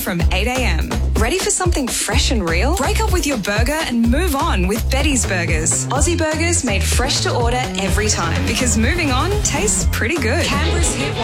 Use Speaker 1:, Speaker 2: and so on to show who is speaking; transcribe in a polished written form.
Speaker 1: from 8 a.m. Ready for something fresh and real? Break up with your burger and move on with Betty's Burgers. Aussie burgers made fresh to order every time because moving on tastes pretty good. Canberra's Hit